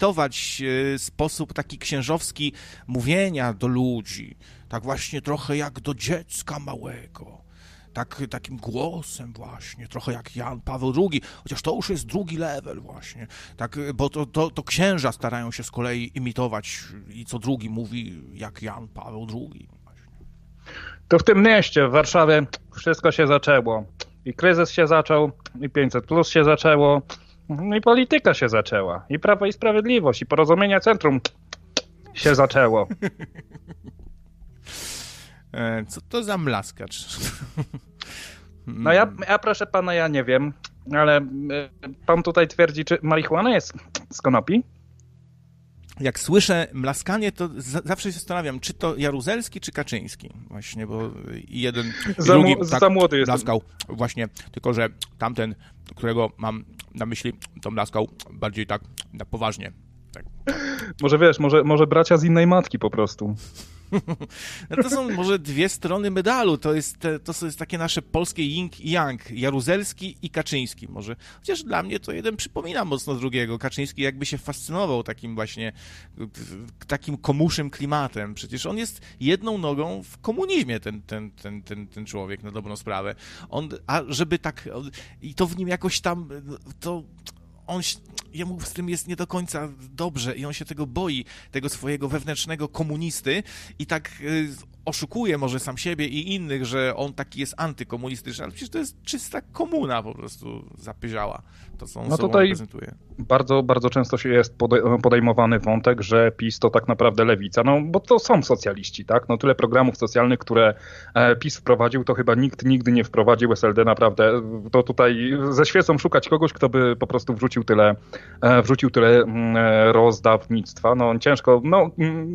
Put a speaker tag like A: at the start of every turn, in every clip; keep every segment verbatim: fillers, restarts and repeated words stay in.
A: imitować sposób taki księżowski mówienia do ludzi, tak właśnie trochę jak do dziecka małego. Tak, takim głosem właśnie, trochę jak Jan Paweł drugi, chociaż to już jest drugi level właśnie, tak, bo to, to, to księża starają się z kolei imitować i co drugi mówi jak Jan Paweł drugi. Właśnie.
B: To w tym mieście, w Warszawie, wszystko się zaczęło. I kryzys się zaczął, i pięćset plus się zaczęło, i polityka się zaczęła, i Prawo i Sprawiedliwość, i Porozumienie Centrum się zaczęło.
A: Co to za mlaskacz?
B: No ja, ja proszę pana, ja nie wiem, ale pan tutaj twierdzi, czy marihuana jest z konopi?
A: Jak słyszę mlaskanie, to z- zawsze się zastanawiam, czy to Jaruzelski, czy Kaczyński. Właśnie, bo jeden i
B: za,
A: drugi
B: mu,
A: tak
B: za młody jestem.
A: mlaskał. Właśnie, tylko że tamten, którego mam na myśli, to mlaskał bardziej tak na poważnie. Tak.
B: Może wiesz, może, może bracia z innej matki po prostu.
A: No to są może dwie strony medalu, to jest, to jest takie nasze polskie yin i yang, Jaruzelski i Kaczyński może. Chociaż dla mnie to jeden przypomina mocno drugiego. Kaczyński jakby się fascynował takim właśnie, takim komuszym klimatem. Przecież on jest jedną nogą w komunizmie, ten, ten, ten, ten, ten człowiek, na dobrą sprawę. On, a żeby tak, i to w nim jakoś tam, to... on, jemu z tym jest nie do końca dobrze i on się tego boi, tego swojego wewnętrznego komunisty i tak y, oszukuje może sam siebie i innych, że on taki jest antykomunistyczny, ale przecież to jest czysta komuna po prostu zapyziała. To, co on
B: no
A: sobą
B: tutaj
A: reprezentuje.
B: Bardzo, bardzo często się jest podejmowany wątek, że PiS to tak naprawdę lewica, no bo to są socjaliści, tak? No tyle programów socjalnych, które PiS wprowadził, to chyba nikt nigdy nie wprowadził. S L D naprawdę, to tutaj ze świecą szukać kogoś, kto by po prostu wrzucił tyle, wrzucił tyle rozdawnictwa. No ciężko, no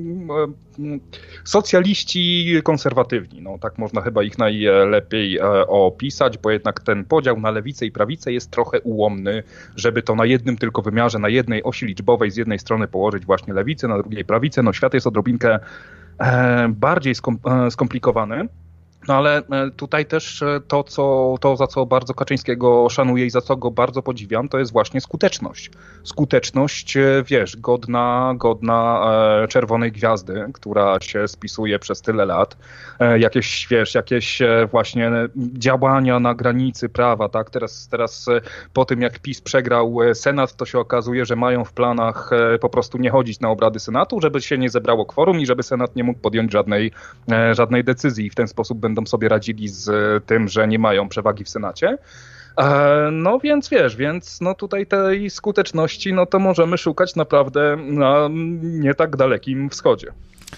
B: socjaliści konserwatywni, no tak można chyba ich najlepiej opisać, bo jednak ten podział na lewicę i prawicę jest trochę ułomny, żeby to na jednym tylko wymiarze, na jednej osi liczbowej z jednej strony położyć właśnie lewicę, na drugiej prawicę. No świat jest odrobinkę e, bardziej skom- e, skomplikowany. No ale tutaj też to, co, to, za co bardzo Kaczyńskiego szanuję i za co go bardzo podziwiam, to jest właśnie skuteczność. Skuteczność, wiesz, godna, godna e, czerwonej gwiazdy, która się spisuje przez tyle lat. E, jakieś, wiesz, jakieś właśnie działania na granicy prawa, tak? Teraz, teraz po tym, jak PiS przegrał Senat, to się okazuje, że mają w planach e, po prostu nie chodzić na obrady Senatu, żeby się nie zebrało kworum i żeby Senat nie mógł podjąć żadnej, e, żadnej decyzji i w ten sposób będą sobie radzili z tym, że nie mają przewagi w Senacie. No więc wiesz, więc no tutaj tej skuteczności no to możemy szukać naprawdę na nie tak dalekim wschodzie.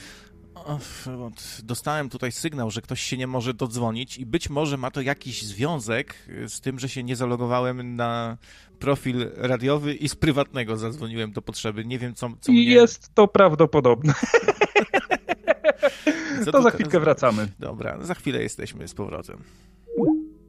A: Dostałem tutaj sygnał, że ktoś się nie może dodzwonić i być może ma to jakiś związek z tym, że się nie zalogowałem na profil radiowy i z prywatnego zadzwoniłem do potrzeby. Nie wiem, co, co mnie...
B: Jest to prawdopodobne.
A: Co
B: to za
A: teraz...
B: chwilkę wracamy.
A: Dobra, za chwilę jesteśmy z powrotem.